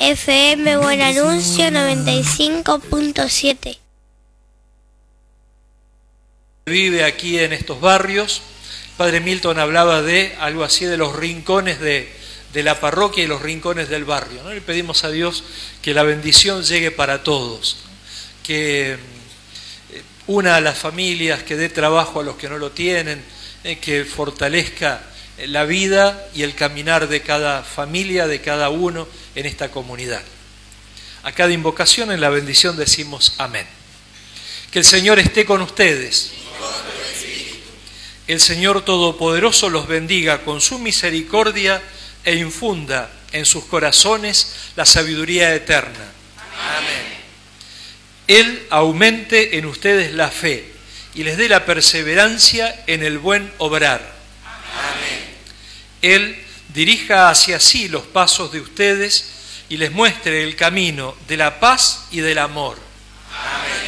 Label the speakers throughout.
Speaker 1: FM Buen Anuncio 95.7.
Speaker 2: Vive aquí en estos barrios. Padre Milton hablaba de algo así de los rincones de la parroquia y los rincones del barrio, ¿no? Le pedimos a Dios que la bendición llegue para todos, que una a las familias, que dé trabajo a los que no lo tienen, que fortalezca la vida y el caminar de cada familia, de cada uno en esta comunidad. A cada invocación en la bendición decimos amén. Que el Señor esté con ustedes. El Señor Todopoderoso los bendiga con su misericordia e infunda en sus corazones la sabiduría eterna. Amén. Él aumente en ustedes la fe y les dé la perseverancia en el buen obrar. Amén. Él dirija hacia sí los pasos de ustedes y les muestre el camino de la paz y del amor. Amén.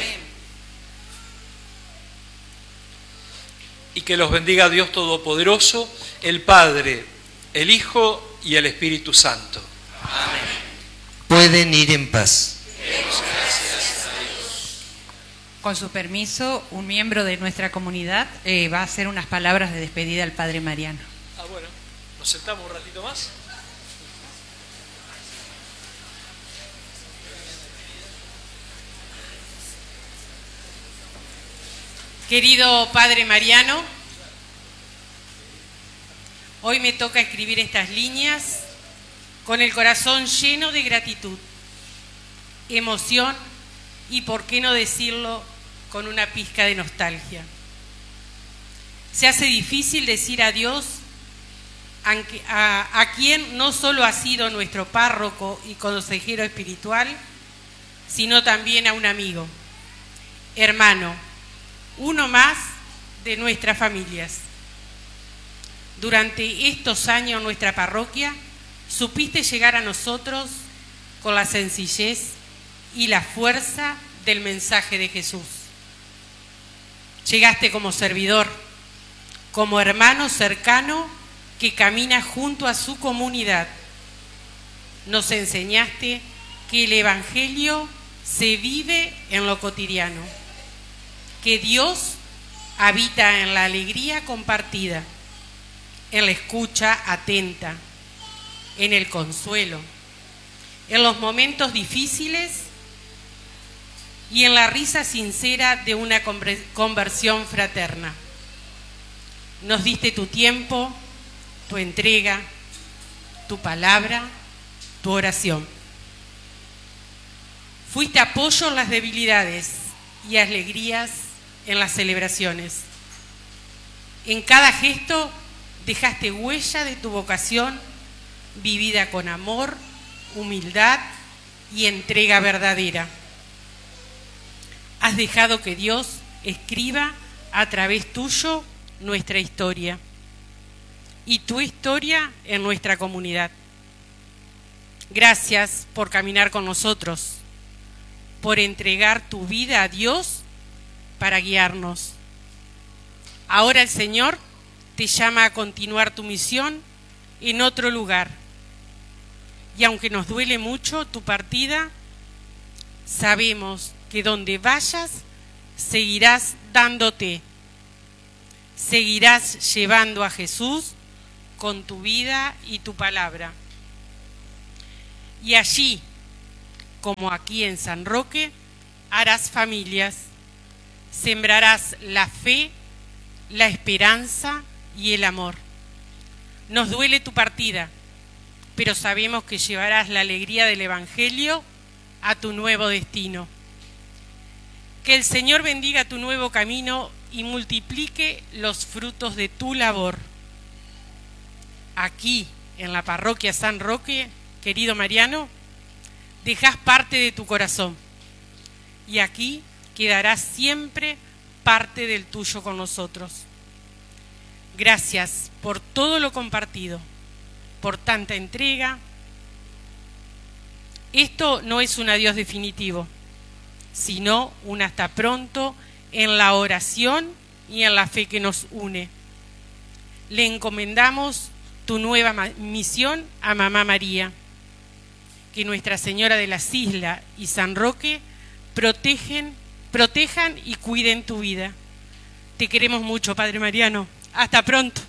Speaker 2: Y que los bendiga Dios Todopoderoso, el Padre, el Hijo y el Espíritu Santo. Amén.
Speaker 3: Pueden ir en paz.
Speaker 2: Demos gracias a Dios.
Speaker 4: Con su permiso, un miembro de nuestra comunidad va a hacer unas palabras de despedida al Padre Mariano.
Speaker 2: Bueno, ¿nos sentamos un ratito más?
Speaker 5: Querido Padre Mariano, hoy me toca escribir estas líneas con el corazón lleno de gratitud, emoción y, por qué no decirlo, con una pizca de nostalgia. Se hace difícil decir adiós a quien no solo ha sido nuestro párroco y consejero espiritual, sino también a un amigo, hermano, uno más de nuestras familias. Durante estos años nuestra parroquia supiste llegar a nosotros con la sencillez y la fuerza del mensaje de Jesús. Llegaste como servidor, como hermano cercano que camina junto a su comunidad. Nos enseñaste que el Evangelio se vive en lo cotidiano, que Dios habita en la alegría compartida, en la escucha atenta, en el consuelo, en los momentos difíciles y en la risa sincera de una conversión fraterna. Nos diste tu tiempo, tu entrega, tu palabra, tu oración. Fuiste apoyo en las debilidades y alegrías en las celebraciones. En cada gesto dejaste huella de tu vocación vivida con amor, humildad y entrega verdadera. Has dejado que Dios escriba a través tuyo nuestra historia y tu historia en nuestra comunidad. Gracias por caminar con nosotros, por entregar tu vida a Dios para guiarnos. Ahora el Señor te llama a continuar tu misión en otro lugar. Y aunque nos duele mucho tu partida, sabemos que donde vayas seguirás dándote, seguirás llevando a Jesús con tu vida y tu palabra. Y allí, como aquí en San Roque, harás familias, sembrarás la fe, la esperanza y el amor. Nos duele tu partida, pero sabemos que llevarás la alegría del Evangelio a tu nuevo destino. Que el Señor bendiga tu nuevo camino y multiplique los frutos de tu labor. Aquí, en la parroquia San Roque, querido Mariano, dejás parte de tu corazón y aquí quedará siempre parte del tuyo con nosotros. Gracias por todo lo compartido, por tanta entrega. Esto no es un adiós definitivo, sino un hasta pronto en la oración y en la fe que nos une. Le encomendamos tu nueva misión a Mamá María. que Nuestra Señora de las Islas y San Roque protejan y cuiden tu vida. Te queremos mucho, Padre Mariano. Hasta pronto.